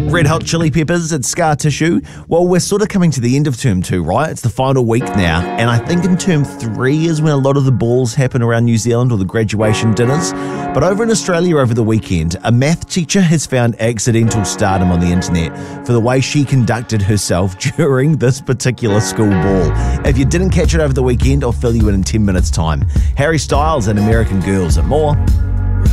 Red Hot Chili Peppers, it's Scar Tissue. Well, we're sort of coming to the end of term 2, right? It's the final week now, and I think in term 3 is when a lot of the balls happen around New Zealand, or the graduation dinners. But over in Australia over the weekend, a math teacher has found accidental stardom on the internet for the way she conducted herself during this particular school ball. If you didn't catch it over the weekend, I'll fill you in 10 minutes' time. Harry Styles and American Girls and more.